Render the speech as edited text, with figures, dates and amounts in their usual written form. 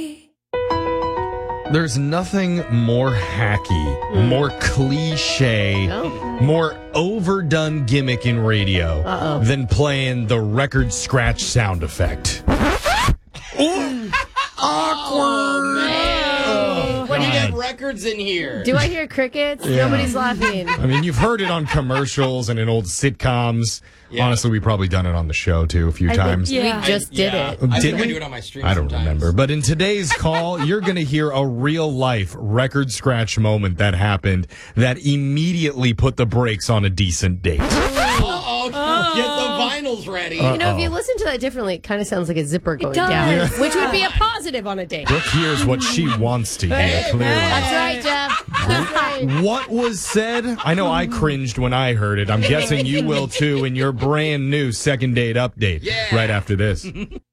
There's nothing more hacky, more cliche, more overdone gimmick in radio than playing the record scratch sound effect. Awkward. When you get records in here. Do I hear crickets? Nobody's laughing. I mean, you've heard it on commercials and in old sitcoms. Yeah. Honestly, we've probably done it on the show, too, a few times. We just did it. I think I do it on my stream I don't sometimes. remember. But in today's call, you're going to hear a real-life record scratch moment that happened that immediately put the brakes on a decent date. Get the vinyls ready. You know, if you listen to that differently, it kind of sounds like a zipper going down, which would be a positive on a date. Brooke hears what she wants to hear, clearly. That's right, Jeff. That's right. What was said? I know I cringed when I heard it. I'm guessing you will, too, in your brand new second date update right after this.